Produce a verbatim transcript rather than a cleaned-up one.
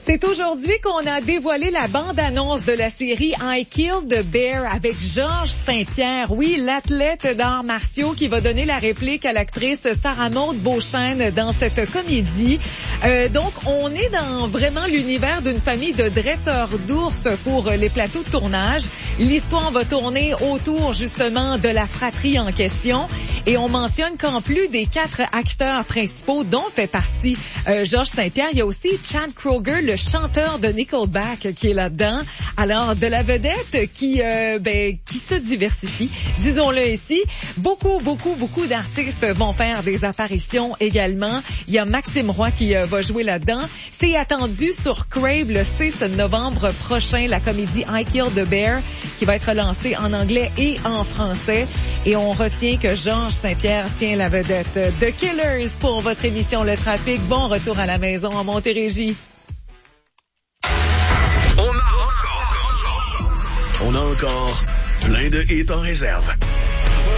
C'est aujourd'hui qu'on a dévoilé la bande-annonce de la série I Killed the Bear avec Georges Saint-Pierre. Oui, l'athlète d'arts martiaux qui va donner la réplique à l'actrice Sarah Maud Beauchesne dans cette comédie. Euh, donc, on est dans vraiment l'univers d'une famille de dresseurs d'ours pour les plateaux de tournage. L'histoire va tourner autour justement de la fratrie en question. Et on mentionne qu'en plus des quatre acteurs principaux dont fait partie euh, Georges Saint-Pierre, il y a aussi Chad Kroeger, le chanteur de Nickelback qui est là-dedans. Alors, de la vedette qui euh, ben qui se diversifie, disons-le ici. Beaucoup, beaucoup, beaucoup d'artistes vont faire des apparitions également. Il y a Maxime Roy qui euh, va jouer là-dedans. C'est attendu sur Crave le six novembre prochain, la comédie I Killed the Bear qui va être lancée en anglais et en français. Et on retient que Georges Saint-Pierre tient la vedette. The Killers pour votre émission Le Trafic. Bon retour à la maison à Montérégie. On a encore, on a encore plein de hits en réserve.